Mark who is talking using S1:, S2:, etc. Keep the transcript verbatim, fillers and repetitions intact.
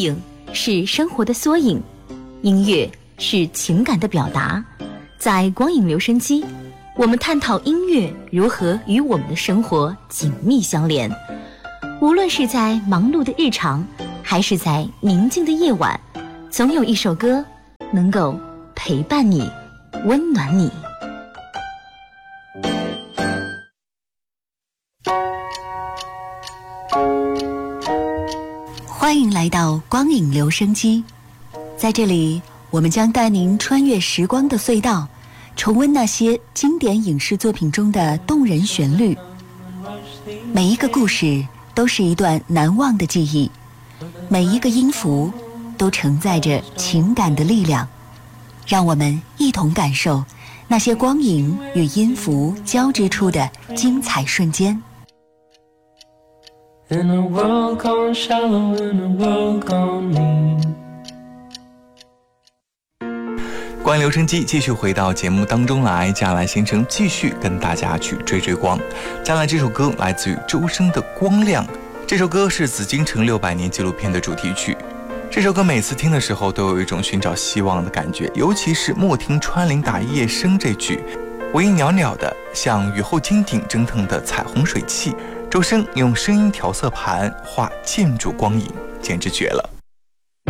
S1: 影是生活的缩影，音乐是情感的表达。在光影留声机，我们探讨音乐如何与我们的生活紧密相连。无论是在忙碌的日常，还是在宁静的夜晚，总有一首歌能够陪伴你，温暖你。欢迎来到光影留声机，在这里我们将带您穿越时光的隧道，重温那些经典影视作品中的动人旋律。每一个故事都是一段难忘的记忆，每一个音符都承载着情感的力量。让我们一同感受那些光影与音符交织出的精彩瞬间。
S2: In a world gone shallow, in a world gone mean。
S3: 光影留声机继续回到节目当中来，嘉兰先生继续跟大家去追追光。嘉兰这首歌来自于周深的《光亮》，这首歌是紫禁城六百年纪录片的主题曲。这首歌每次听的时候都有一种寻找希望的感觉，尤其是莫听穿林打叶声这句，微袅袅的像雨后金顶蒸腾的彩虹水汽，周深用声音调色盘画建筑光影，简直绝了。